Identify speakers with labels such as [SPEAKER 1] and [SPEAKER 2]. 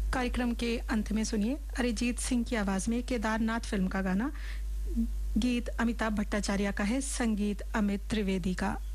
[SPEAKER 1] कार्यक्रम के अंत में सुनिए अरिजीत सिंह की आवाज में केदारनाथ फिल्म का गाना। गीत अमिताभ भट्टाचार्य का है, संगीत अमित त्रिवेदी का।